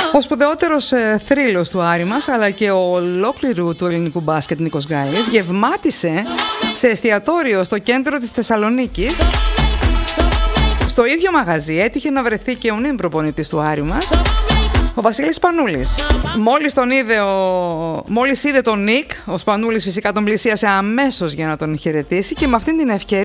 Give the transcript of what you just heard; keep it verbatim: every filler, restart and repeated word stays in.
Ο σπουδαιότερος ε, θρύλος του Άρη μας, αλλά και ο ολόκληρου του ελληνικού μπάσκετ, Νίκος Γκάιλης, γευμάτισε σε εστιατόριο στο κέντρο της Θεσσαλονίκης. Στο ίδιο μαγαζί έτυχε να βρεθεί και ο νυν προπονητής του Άρη μας, ο Βασίλης Σπανούλης. Μόλις, τον είδε ο... Μόλις είδε τον Νίκ, ο Σπανούλης φυσικά τον πλησίασε αμέσως για να τον χαιρετήσει και με αυτήν την ευκαιρία